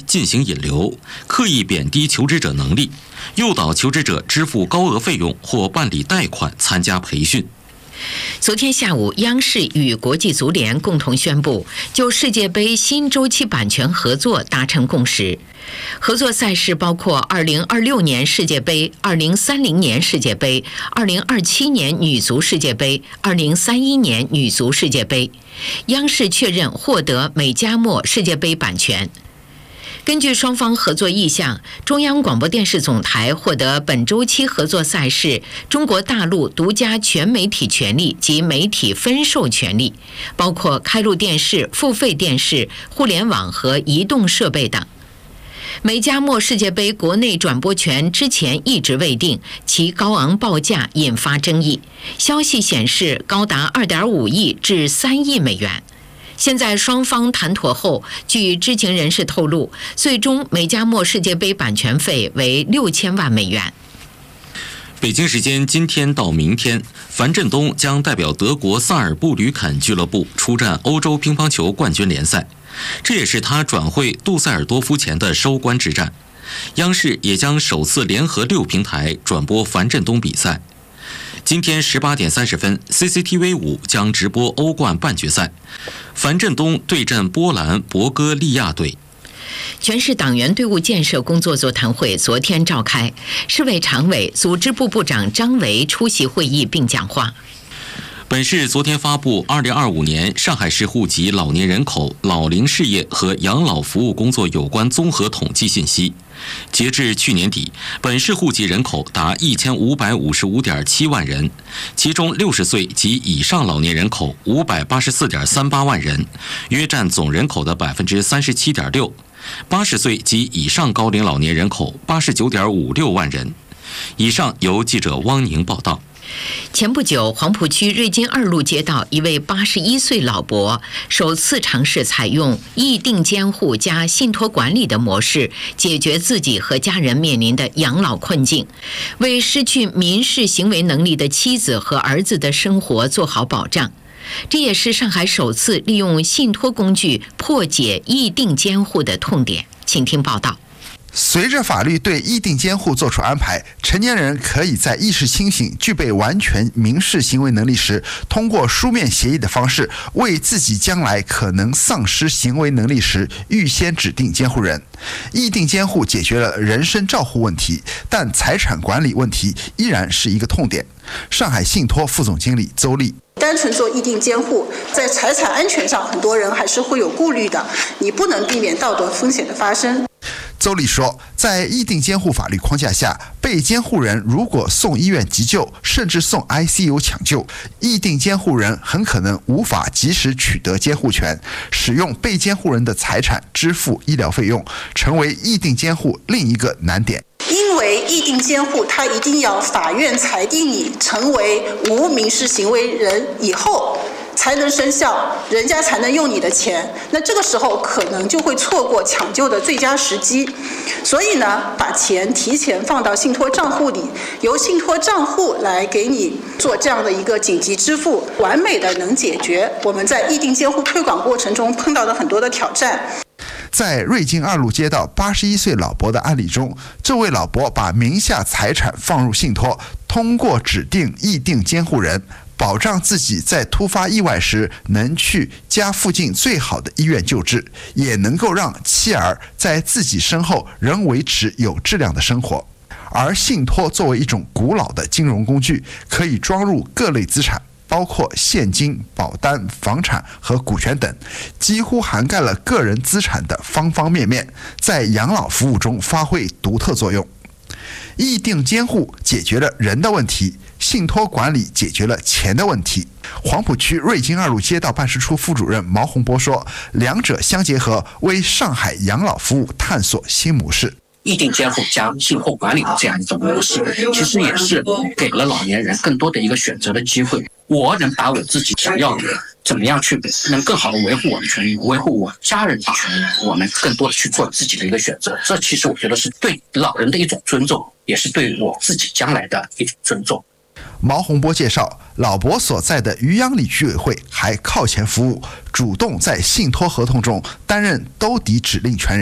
进行引流，刻意贬低求职者能力，诱导求职者支付高额费用或办理贷款参加培训。 昨天下午，央视与国际足联共同宣布，就世界杯新周期版权合作达成共识。合作赛事包括2026年世界杯、2030年世界杯、2027年女足世界杯、2031年女足世界杯。央视确认获得美加墨世界杯版权。根据双方合作意向，中央广播电视总台获得本周期合作赛事中国大陆独家全媒体权利及媒体分授权利，包括开录电视、付费电视、互联网和移动设备等。美加墨世界杯国内转播权之前一直未定，其高昂报价引发争议。消息显示高达2.5亿至3亿美元。现在双方谈妥后，据知情人士透露，最终美加墨世界杯版权费为6000万美元。 北京时间今天到明天，樊振东将代表德国萨尔布吕肯俱乐部出战欧洲乒乓球冠军联赛，这也是他转会杜塞尔多夫前的收官之战。央视也将首次联合6平台转播樊振东比赛。今天18点30分 ，CCTV5 将直播欧冠半决赛，樊振东对阵波兰博戈利亚队。 全市党员队伍建设工作座谈会昨天召开，市委常委、组织部部长张维出席会议并讲话。 本市昨天发布2025年上海市户籍老年人口、老龄事业和养老服务工作有关综合统计信息。截至去年底，本市户籍人口达1555.7万人，其中60岁及以上老年人口584.38万人，约占总人口的37.6%。80岁及以上高龄老年人口89.56万人。以上由记者汪宁报道。 前不久，黄浦区瑞金2路街道一位81岁老伯首次尝试采用议定监护加信托管理的模式，解决自己和家人面临的养老困境，为失去民事行为能力的妻子和儿子的生活做好保障。这也是上海首次利用信托工具破解议定监护的痛点。请听报道。 随着法律对议定监护作出安排，成年人可以在意识清醒、具备完全民事行为能力时，通过书面协议的方式，为自己将来可能丧失行为能力时预先指定监护人。议定监护解决了人身照护问题，但财产管理问题依然是一个痛点。上海信托副总经理邹丽。 单纯做议定监护，在财产安全上，很多人还是会有顾虑的，你不能避免道德风险的发生。 邹丽说，在议定监护法律框架下，被监护人如果送医院急救，甚至送 ICU 抢救，议定监护人很可能无法及时取得监护权，使用被监护人的财产支付医疗费用，成为议定监护另一个难点。 因为议定监护，它一定要法院裁定你成为无民事行为人以后才能生效，人家才能用你的钱，那这个时候可能就会错过抢救的最佳时机。所以呢，把钱提前放到信托账户里，由信托账户来给你做这样的一个紧急支付，完美的能解决我们在议定监护推广过程中碰到的很多的挑战。 在瑞金2路街道81岁老伯的案例中，这位老伯把名下财产放入信托，通过指定议定监护人，保障自己在突发意外时能去家附近最好的医院救治，也能够让妻儿在自己身后仍维持有质量的生活。而信托作为一种古老的金融工具，可以装入各类资产，包括现金、保单、房产和股权等，几乎涵盖了个人资产的方方面面，在养老服务中发挥独特作用。议定监护解决了人的问题，信托管理解决了钱的问题。黄浦区瑞金2路街道办事处副主任毛洪波说，两者相结合，为上海养老服务探索新模式。 议定监护加信托管理的这样一种模式，其实也是给了老年人更多的一个选择的机会。我能把我自己想要的怎么样去能更好的维护我的权益，维护我家人的权益，我们更多的去做自己的一个选择。这其实我觉得是对老人的一种尊重，也是对我自己将来的一种尊重。 毛洪波介绍，老伯所在的渔阳里居委会还靠前服务，主动在信托合同中担任兜底指令权人。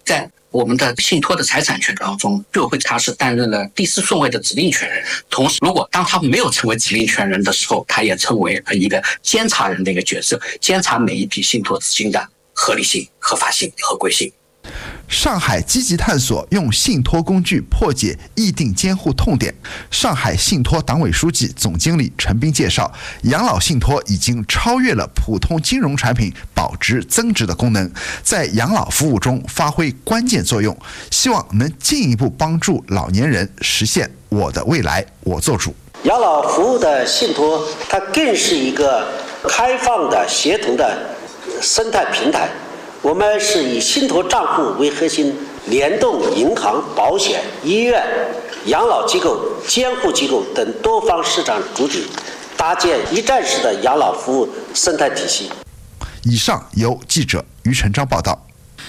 在我们的信托的财产权当中，就会他是担任了第4顺位的指定权人。同时，如果当他没有成为指定权人的时候，他也成为了一个监察人的一个角色，监察每一笔信托资金的合理性、合法性、合规性。 上海积极探索用信托工具破解议定监护痛点。上海信托党委书记、总经理陈斌介绍，养老信托已经超越了普通金融产品保值增值的功能，在养老服务中发挥关键作用，希望能进一步帮助老年人实现我的未来我做主。 养老服务的信托，它更是一个开放的协同的生态平台。我们是以信托账户为核心，联动银行、保险、医院、养老机构、监护机构等多方市场主体，搭建一站式的养老服务生态体系。 以上由记者于晨章报道。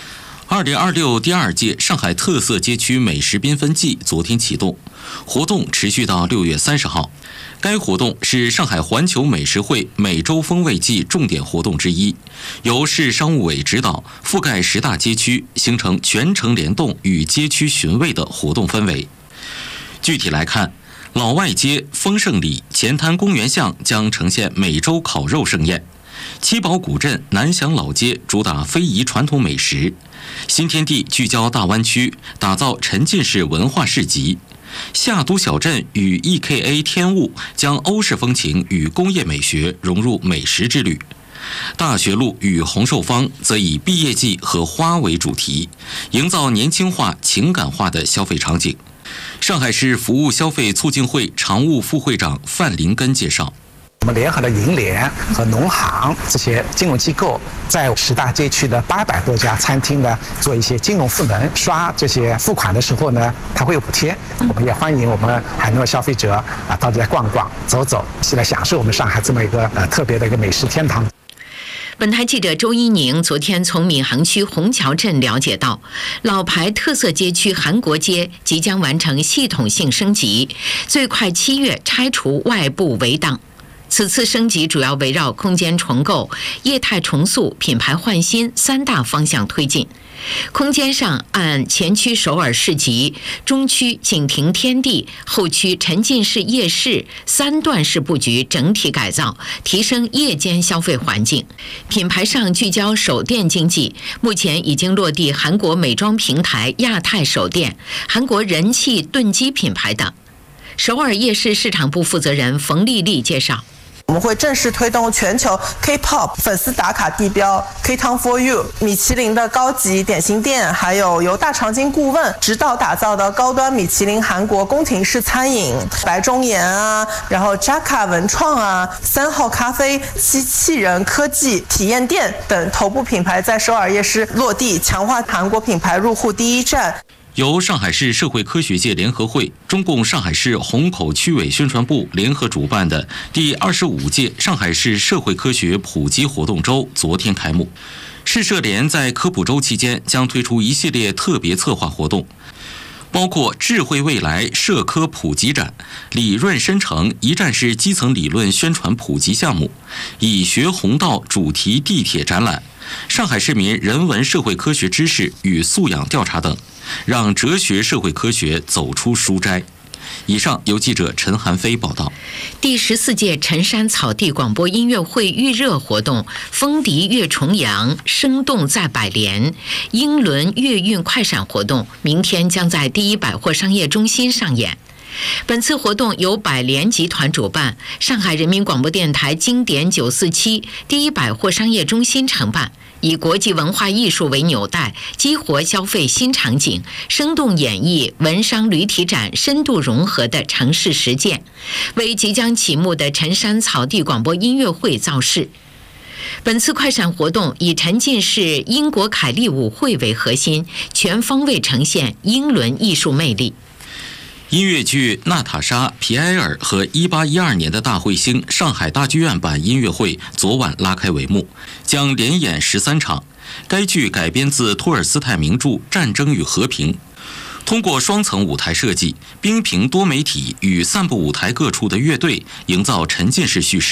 2026第2届上海特色街区美食缤纷季昨天启动，活动持续到6月30号。该活动是上海环球美食会美洲风味季重点活动之一，由市商务委指导，覆盖10大街区，形成全程联动与街区寻味的活动氛围。具体来看，老外街、丰盛里、前滩公园巷将呈现美洲烤肉盛宴；七宝古镇、南翔老街主打非遗传统美食；新天地聚焦大湾区，打造沉浸式文化市集；夏都小镇与 EKA 天物将欧式风情与工业美学融入美食之旅；大学路与红寿坊则以毕业季和花为主题，营造年轻化、情感化的消费场景。上海市服务消费促进会常务副会长范林根介绍， 我们联合了银联和农行这些金融机构，在10大街区的800多家餐厅呢，做一些金融赋能，刷这些付款的时候呢，它会有补贴。我们也欢迎我们海内外消费者到这来逛逛、走走，一起来享受我们上海这么一个特别的一个美食天堂。 本台记者周一宁昨天从闵行区虹桥镇了解到，老牌特色街区韩国街即将完成系统性升级，最快7月拆除外部围挡。此次升级主要围绕空间重构、业态重塑、品牌换新3大方向推进。空间上按前区首尔市集、中区景亭天地、后区沉浸式夜市3段式布局整体改造，提升夜间消费环境。品牌上聚焦手电经济，目前已经落地韩国美妆平台亚太手电、韩国人气炖鸡品牌等。首尔夜市市场部负责人冯丽丽介绍， 我们会正式推动全球 K-pop 粉丝打卡地标 K-Town for You、 米其林的高级点心店，还有由大长今顾问指导打造的高端米其林韩国宫廷式餐饮，白中岩啊，然后 Jaka 文创啊、3号咖啡、机器人科技体验店等头部品牌在首尔夜市落地，强化韩国品牌入户第一站。 由上海市社会科学界联合会、中共上海市虹口区委宣传部联合主办的第25届上海市社会科学普及活动周昨天开幕。市社联在科普周期间将推出一系列特别策划活动，包括智慧未来社科普及展、理润深成一站式基层理论宣传普及项目、以学弘道主题地铁展览、上海市民人文社会科学知识与素养调查等，让哲学社会科学走出书斋。以上由记者陈寒飞报道。 第14届辰山草地广播音乐会预热活动风笛跃重阳，生动在百联英伦乐韵快闪活动明天将在第一百货商业中心上演。本次活动由百联集团主办，上海人民广播电台经典947第一百货商业中心承办，以国际文化艺术为纽带，激活消费新场景，生动演绎文商旅体展深度融合的城市实践，为即将启幕的辰山草地广播音乐会造势。本次快闪活动以沉浸式英国凯利舞会为核心，全方位呈现英伦艺术魅力。 音乐剧《娜塔莎·皮埃尔》和1812年的大彗星上海大剧院版音乐会昨晚拉开帷幕，将连演13场。该剧改编自托尔斯泰名著《战争与和平》，通过双层舞台设计、冰屏多媒体与散布舞台各处的乐队，营造沉浸式叙事，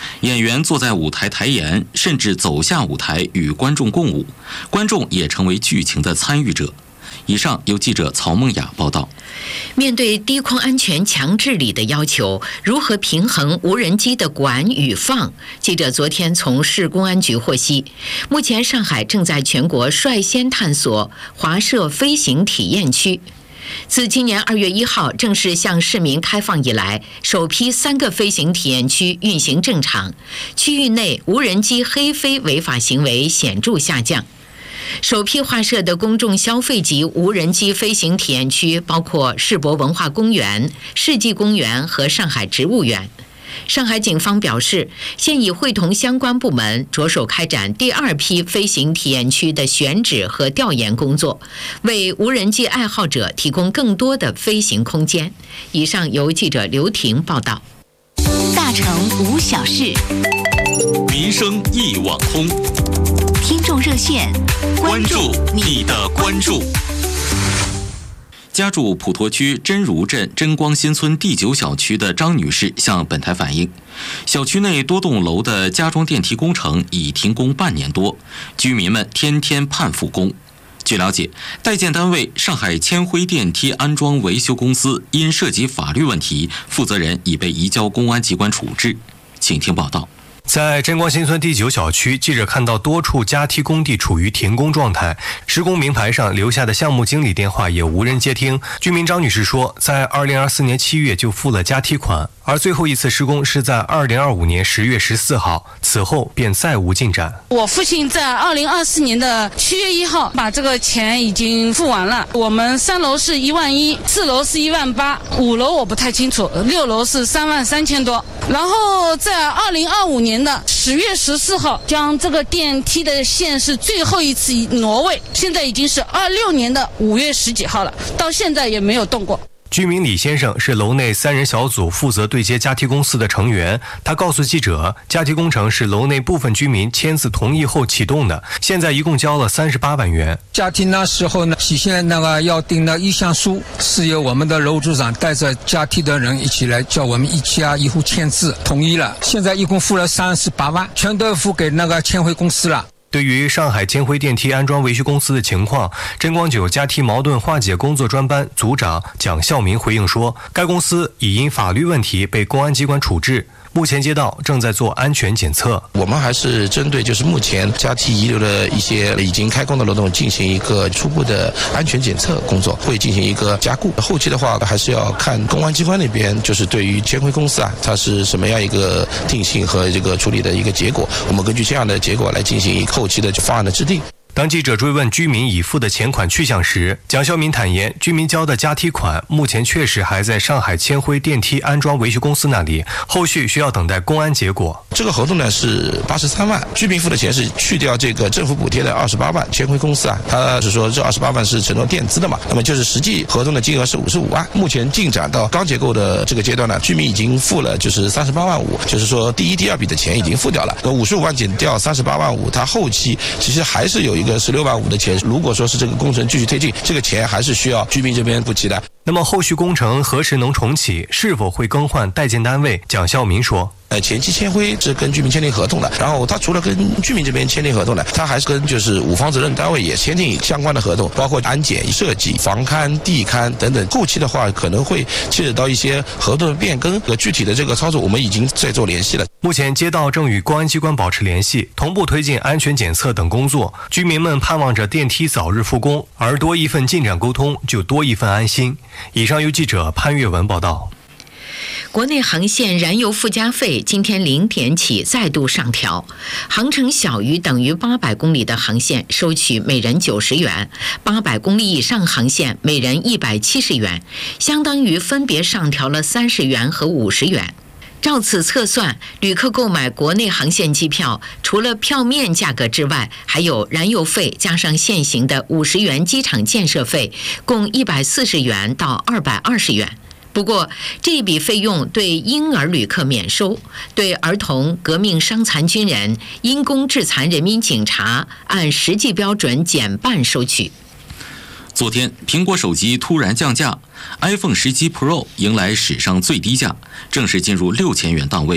演员坐在舞台台沿，甚至走下舞台与观众共舞，观众也成为剧情的参与者。以上由记者曹梦雅报道。 面对低空安全强治理的要求，如何平衡无人机的管与放？记者昨天从市公安局获悉，目前上海正在全国率先探索华设飞行体验区。自今年2月1号正式向市民开放以来，首批3个飞行体验区运行正常，区域内无人机黑飞违法行为显著下降。首批划设的公众消费级无人机飞行体验区包括世博文化公园、世纪公园和上海植物园。上海警方表示，现已会同相关部门着手开展第2批飞行体验区的选址和调研工作，为无人机爱好者提供更多的飞行空间。以上由记者刘婷报道。 大城无小事， 民生一网通。 听众热线， 关注你的关注。家住普陀区真如镇真光新村第9小区的张女士向本台反映，小区内多栋楼的加装电梯工程已停工半年多，居民们天天盼复工。据了解，代建单位上海千辉电梯安装维修公司因涉及法律问题，负责人已被移交公安机关处置。请听报道。 在真光新村第9小区，记者看到多处加梯工地处于停工状态，施工名牌上留下的项目经理电话也无人接听。居民张女士说，在2024年7月就付了加梯款，而最后一次施工是在2025年10月14号，此后便再无进展。 我父亲在2024年的7月1号把这个钱已经付完了，我们3楼是11000，4楼是18000，5楼我不太清楚，6楼是33000多。然后在2025年的10月14号，将这个电梯的线是最后一次挪位，现在已经是26年的5月10几号了，到现在也没有动过。 居民李先生是楼内3人小组负责对接加梯公司的成员，他告诉记者，加梯工程是楼内部分居民签字同意后启动的，现在一共交了38万元。 加梯那时候呢，体现那个要订的意向书，是由我们的楼组长带着加梯的人一起来叫我们一家一户签字同意了，现在一共付了38万，全都付给那个千辉公司了。 对于上海千辉电梯安装维修公司的情况，真光9加梯矛盾化解工作专班组长蒋孝明回应说，该公司已因法律问题被公安机关处置，目前街道正在做安全检测。 我们还是针对就是目前加梯遗留的一些已经开工的楼栋进行一个初步的安全检测工作，会进行一个加固。后期的话还是要看公安机关那边就是对于千辉公司它是什么样一个定性和这个处理的一个结果，我们根据这样的结果来进行一个后期的方案的制定。 当记者追问居民已付的钱款去向时，蒋孝民坦言，居民交的加梯款目前确实还在上海千辉电梯安装维修公司那里，后续需要等待公安结果。 这个合同呢是83万，居民付的钱是去掉这个政府补贴的28万，千辉公司他是说这28万是承诺垫资的嘛，那么就是实际合同的金额是55万。目前进展到刚结构的这个阶段呢，居民已经付了就是38万5，就是说第一、第二笔的钱已经付掉了，那55万减掉38万5，他后期其实还是有一个16万5的钱，如果说是这个工程继续推进，这个钱还是需要居民这边补齐的。 那么后续工程何时能重启，是否会更换代建单位？蒋孝民说， 前期千辉是跟居民签订合同的，然后他除了跟居民这边签订合同的，他还是跟就是五方责任单位也签订相关的合同，包括安检、设计、房勘、地勘等等。后期的话可能会牵扯到一些合同的变更和具体的这个操作，我们已经在做联系了。 目前街道正与公安机关保持联系，同步推进安全检测等工作。居民们盼望着电梯早日复工，而多一份进展沟通，就多一份安心。以上由记者潘越文报道。 国内航线燃油附加费今天0点起再度上调，航程小于等于800公里的航线收取每人90元，800公里以上航线每人170元，相当于分别上调了30元和50元。照此测算，旅客购买国内航线机票，除了票面价格之外，还有燃油费加上现行的50元机场建设费，共140元到220元。不过，这笔费用对婴儿旅客免收，对儿童、革命伤残军人、因公致残人民警察按实际标准减半收取。 昨天，苹果手机突然降价 ，iPhone 17 Pro 迎来史上最低价，正式进入6000元档位。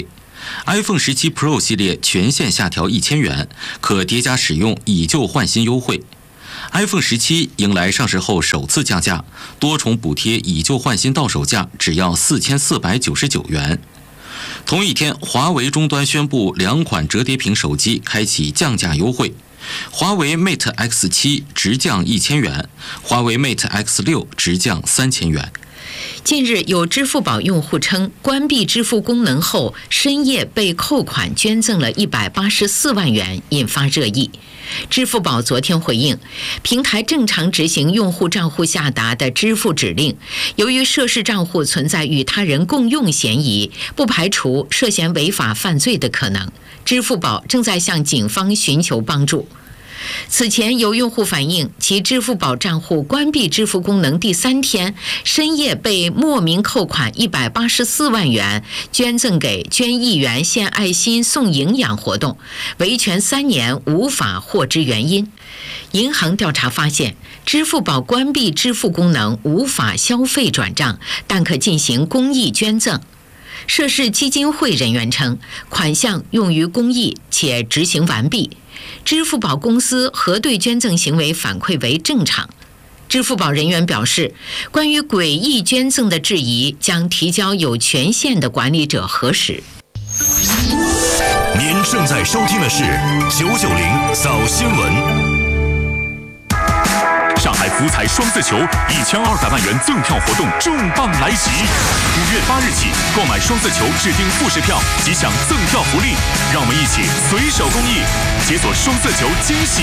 iPhone 17 Pro 系列全线下调1000元，可叠加使用以旧换新优惠。iPhone 17迎来上市后首次降价，多重补贴以旧换新到手价只要4499元。同一天，华为终端宣布2款折叠屏手机开启降价优惠，华为 Mate X7 直降1000元，华为 Mate X6 直降3000元。 近日，有支付宝用户称，关闭支付功能后，深夜被扣款捐赠了184万元，引发热议。支付宝昨天回应，平台正常执行用户账户下达的支付指令，由于涉事账户存在与他人共用嫌疑，不排除涉嫌违法犯罪的可能。支付宝正在向警方寻求帮助。此前有用户反映，其支付宝账户关闭支付功能第3天，深夜被莫名扣款184万元，捐赠给捐1元献爱心送营养活动，维权3年无法获知原因。银行调查发现，支付宝关闭支付功能无法消费转账，但可进行公益捐赠。涉事基金会人员称，款项用于公益且执行完毕。支付宝公司核对捐赠行为反馈为正常。支付宝人员表示，关于诡异捐赠的质疑将提交有权限的管理者核实。 您正在收听的是990早新闻。上海福彩双色球1200万元赠票活动重磅来袭，5月8日起购买双色球指定复式票即享赠票福利，让我们一起随手公益，解锁双色球惊喜。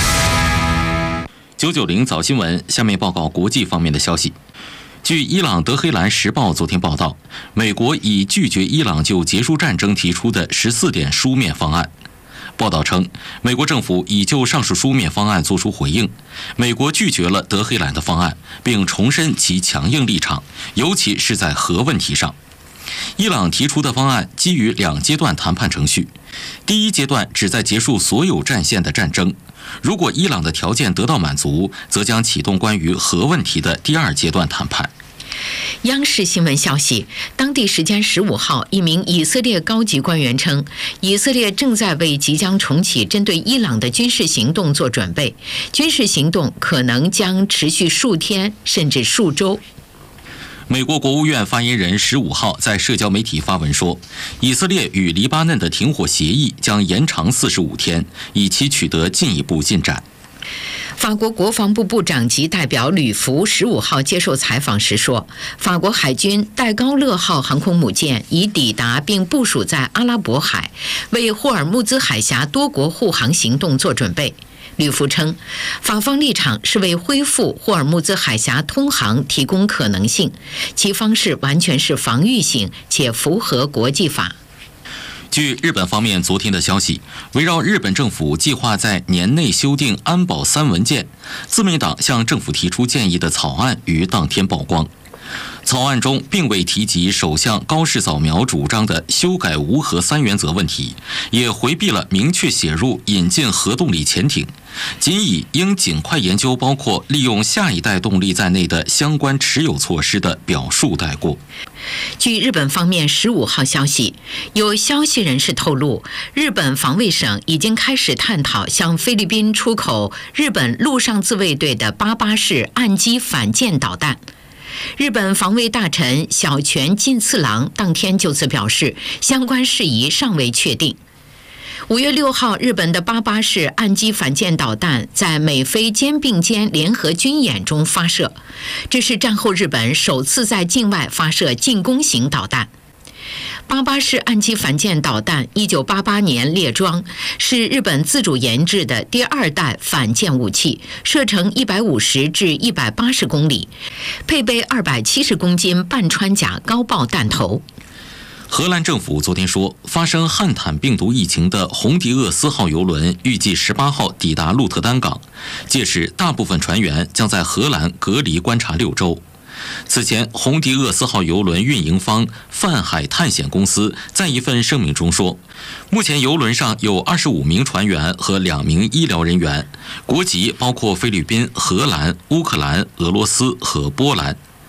990早新闻，下面报告国际方面的消息。据伊朗德黑兰时报昨天报道，美国已拒绝伊朗就结束战争提出的14点书面方案。报道称，美国政府已就上述书面方案作出回应，美国拒绝了德黑兰的方案，并重申其强硬立场，尤其是在核问题上。伊朗提出的方案基于2阶段谈判程序，第一阶段旨在结束所有战线的战争，如果伊朗的条件得到满足，则将启动关于核问题的第2阶段谈判。 央视新闻消息，当地时间15号，一名以色列高级官员称，以色列正在为即将重启针对伊朗的军事行动做准备，军事行动可能将持续数天甚至数周。 美国国务院发言人15号在社交媒体发文说，以色列与黎巴嫩的停火协议将延长45天，以期取得进一步进展。 法国国防部部长级代表吕福15号接受采访时说，法国海军戴高乐号航空母舰已抵达并部署在阿拉伯海，为霍尔木兹海峡多国护航行动做准备。吕福称，法方立场是为恢复霍尔木兹海峡通航提供可能性，其方式完全是防御性且符合国际法。 据日本方面昨天的消息，围绕日本政府计划在年内修订安保3文件，自民党向政府提出建议的草案于当天曝光。草案中并未提及首相高市早苗主张的修改无核3原则问题，也回避了明确写入引进核动力潜艇，仅以应尽快研究包括利用下一代动力在内的相关持有措施的表述带过。 据日本方面15号消息，有消息人士透露，日本防卫省已经开始探讨向菲律宾出口日本陆上自卫队的88式岸基反舰导弹。日本防卫大臣小泉进次郎当天就此表示，相关事宜尚未确定。5月6号，日本的88式岸基反舰导弹在美菲肩并肩联合军演中发射，这是战后日本首次在境外发射进攻型导弹。88式岸基反舰导弹1988年列装，是日本自主研制的第2代反舰武器，射程150至180公里，配备270公斤半穿甲高爆弹头。 荷兰政府昨天说，发生汉坦病毒疫情的红迪厄斯号邮轮预计18号抵达鹿特丹港，届时大部分船员将在荷兰隔离观察6周。此前，红迪厄斯号邮轮运营方泛海探险公司在一份声明中说，目前邮轮上有25名船员和2名医疗人员，国籍包括菲律宾、荷兰、乌克兰、俄罗斯和波兰。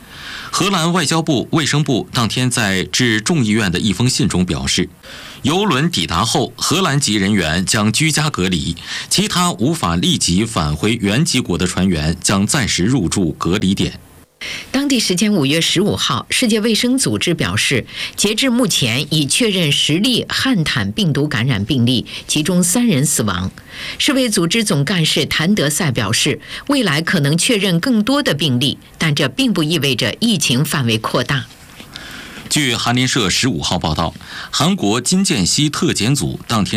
荷兰外交部、卫生部当天在致众议院的一封信中表示，邮轮抵达后，荷兰籍人员将居家隔离，其他无法立即返回原籍国的船员将暂时入住隔离点。 当地时间5月15号，世界卫生组织表示，截至目前已确认10例汉坦病毒感染病例，其中3人死亡。世卫组织总干事谭德赛表示，未来可能确认更多的病例，但这并不意味着疫情范围扩大。 据韩联社15号报道，韩国金建熙特检组当天